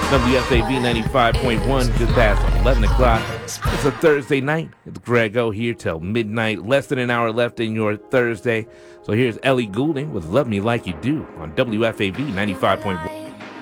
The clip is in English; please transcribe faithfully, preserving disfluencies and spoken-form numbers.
W F A V ninety-five point one, just past eleven o'clock. It's a Thursday night. It's Greg O here till midnight. Less than an hour left in your Thursday. So here's Ellie Goulding with Love Me Like You Do on W F A V ninety-five point one.